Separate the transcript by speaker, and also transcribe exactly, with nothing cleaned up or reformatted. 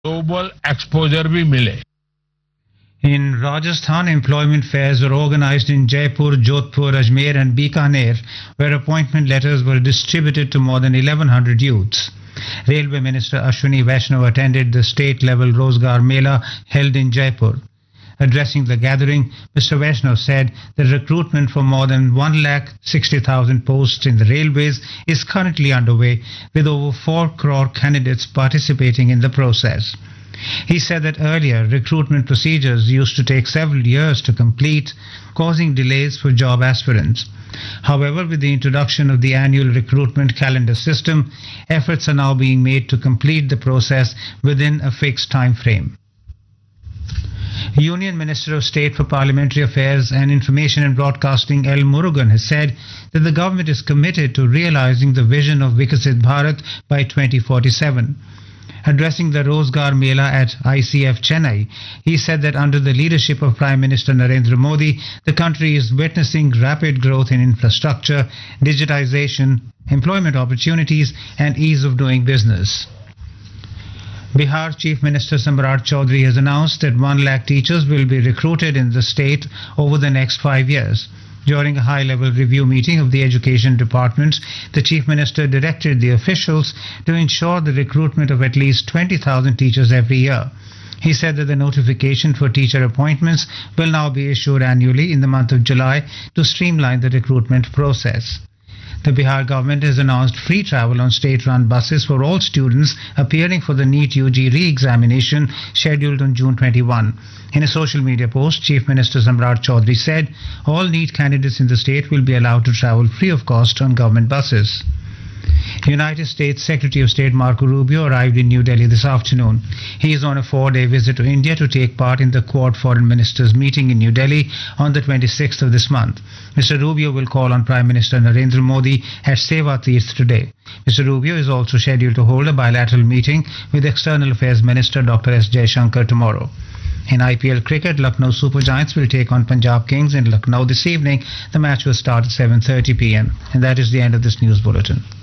Speaker 1: Global exposure भी मिले.
Speaker 2: In Rajasthan, employment fairs were organized in Jaipur, Jodhpur, Ajmer and Bikaner, where appointment letters were distributed to more than eleven hundred youths. Railway Minister Ashwini Vaishnav attended the state-level Rozgar Mela held in Jaipur. Addressing the gathering, Mister Vaishnav said that recruitment for more than one lakh sixty thousand posts in the railways is currently underway, with over four crore candidates participating in the process. He said that earlier recruitment procedures used to take several years to complete, causing delays for job aspirants. However, with the introduction of the annual recruitment calendar system, efforts are now being made to complete the process within a fixed time frame. Union Minister of State for Parliamentary Affairs and Information and Broadcasting L. Murugan has said that the government is committed to realizing the vision of Vikasit Bharat by twenty forty-seven. Addressing the Rozgar Mela at I C F Chennai, he said that under the leadership of Prime Minister Narendra Modi, the country is witnessing rapid growth in infrastructure, digitization, employment opportunities and ease of doing business. Bihar Chief Minister Samrat Chaudhary has announced that one lakh teachers will be recruited in the state over the next five years. During a high-level review meeting of the Education Department, the Chief Minister directed the officials to ensure the recruitment of at least twenty thousand teachers every year. He said that the notification for teacher appointments will now be issued annually in the month of July to streamline the recruitment process. The Bihar government has announced free travel on state-run buses for all students appearing for the NEET U G re-examination scheduled on June twenty-first. In a social media post, Chief Minister Samrat Chaudhary said all NEET candidates in the state will be allowed to travel free of cost on government buses. United States Secretary of State Marco Rubio arrived in New Delhi this afternoon. He is on a four-day visit to India to take part in the Quad Foreign Ministers meeting in New Delhi on the twenty-sixth of this month. Mister Rubio will call on Prime Minister Narendra Modi at Seva Tirth today. Mister Rubio is also scheduled to hold a bilateral meeting with External Affairs Minister Doctor S. Jaishankar tomorrow. In I P L cricket, Lucknow Super Giants will take on Punjab Kings in Lucknow this evening. The match will start at seven thirty p m. And that is the end of this news bulletin.